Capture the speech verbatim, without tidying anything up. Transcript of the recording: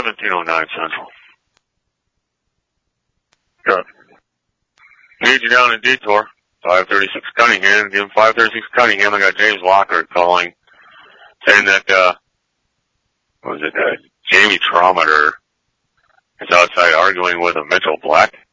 seventeen oh nine Central. Good. Need you down in Detour. five thirty-six Cunningham. Again, five thirty-six Cunningham. I got James Walker calling, saying that, uh, what was it, uh, Jamie Trometer is outside arguing with a Mitchell Black.